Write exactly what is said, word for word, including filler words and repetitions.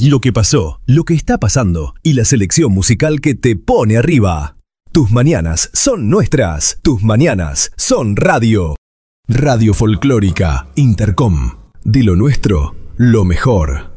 lo que pasó, lo que está pasando y la selección musical que te pone arriba. Tus mañanas son nuestras, tus mañanas son radio. Radio Folclórica Intercom. De lo nuestro, lo mejor.